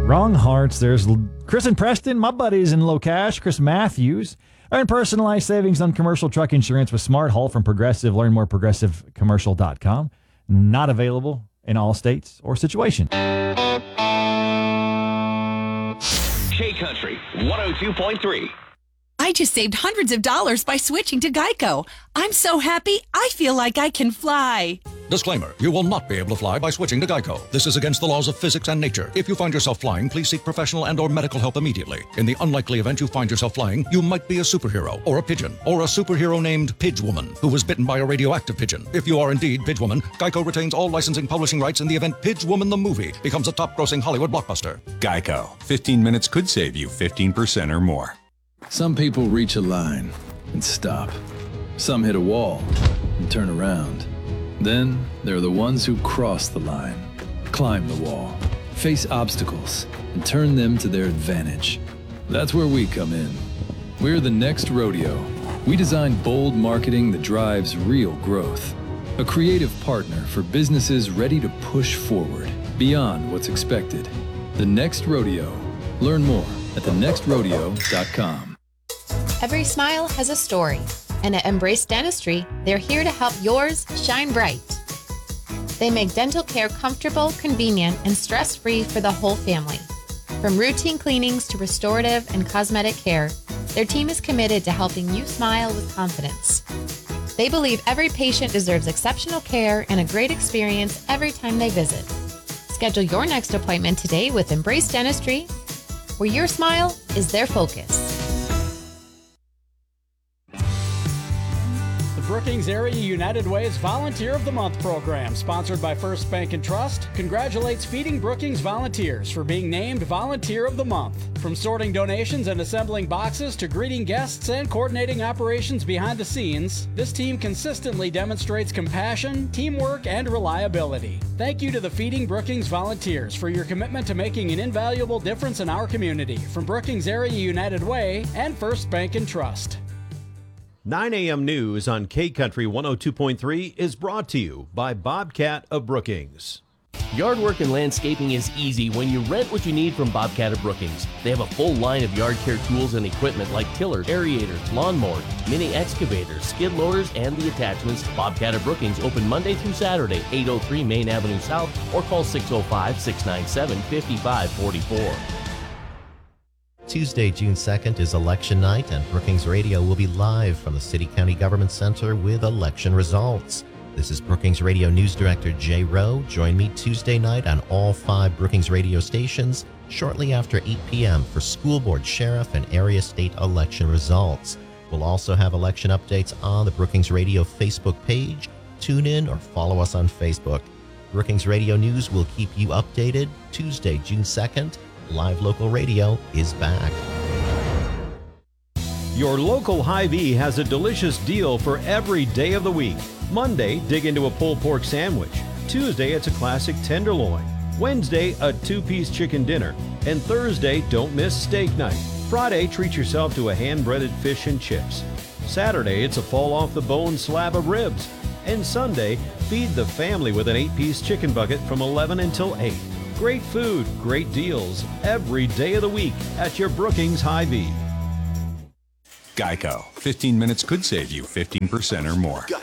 Wrong Hearts. There's Chris and Preston, my buddies in Low Cash. Chris Matthews. Earn personalized savings on commercial truck insurance with Smart Haul from Progressive. Learn more at progressivecommercial.com. Not available in all states or situations. K-Country 102.3. I just saved hundreds of dollars by switching to Geico. I'm so happy, I feel like I can fly. Disclaimer, you will not be able to fly by switching to Geico. This is against the laws of physics and nature. If you find yourself flying, please seek professional and or medical help immediately. In the unlikely event you find yourself flying, you might be a superhero, or a pigeon, or a superhero named Pidgewoman, who was bitten by a radioactive pigeon. If you are indeed Pidgewoman, Geico retains all licensing publishing rights in the event Pidgewoman the movie becomes a top-grossing Hollywood blockbuster. Geico. 15 minutes could save you 15% or more. Some people reach a line and stop. Some hit a wall and turn around. Then there are the ones who cross the line, climb the wall, face obstacles, and turn them to their advantage. That's where we come in. We're the Next Rodeo. We design bold marketing that drives real growth. A creative partner for businesses ready to push forward beyond what's expected. The Next Rodeo. Learn more at thenextrodeo.com. Every smile has a story, and at Embrace Dentistry, they're here to help yours shine bright. They make dental care comfortable, convenient, and stress-free for the whole family. From routine cleanings to restorative and cosmetic care, their team is committed to helping you smile with confidence. They believe every patient deserves exceptional care and a great experience every time they visit. Schedule your next appointment today with Embrace Dentistry, where your smile is their focus. Brookings Area United Way's Volunteer of the Month program, sponsored by First Bank and Trust, congratulates Feeding Brookings volunteers for being named Volunteer of the Month. From sorting donations and assembling boxes to greeting guests and coordinating operations behind the scenes, this team consistently demonstrates compassion, teamwork, and reliability. Thank you to the Feeding Brookings volunteers for your commitment to making an invaluable difference in our community. From Brookings Area United Way and First Bank and Trust. 9 a.m. News on K-Country 102.3 is brought to you by Bobcat of Brookings. Yard work and landscaping is easy when you rent what you need from Bobcat of Brookings. They have a full line of yard care tools and equipment like tillers, aerators, lawnmowers, mini excavators, skid loaders, and the attachments. Bobcat of Brookings open Monday through Saturday, 803 Main Avenue South, or call 605-697-5544. Tuesday, June 2nd is election night, and Brookings Radio will be live from the City County Government Center with election results. This is Brookings Radio News Director Jay Rowe. Join me Tuesday night on all 5 Brookings radio stations shortly after 8 p.m. for school board, sheriff, and area state election results. We'll also have election updates on the Brookings Radio Facebook page. Tune in or follow us on Facebook. Brookings Radio News will keep you updated. Tuesday, June 2nd. Live Local Radio is back. Your local Hy-Vee has a delicious deal for every day of the week. Monday, dig into a pulled pork sandwich. Tuesday, it's a classic tenderloin. Wednesday, a 2-piece chicken dinner. And Thursday, don't miss steak night. Friday, treat yourself to a hand-breaded fish and chips. Saturday, it's a fall-off-the-bone slab of ribs. And Sunday, feed the family with an 8-piece chicken bucket from 11 until 8. Great food, great deals, every day of the week at your Brookings Hy-Vee. Geico. 15 minutes could save you 15% or more.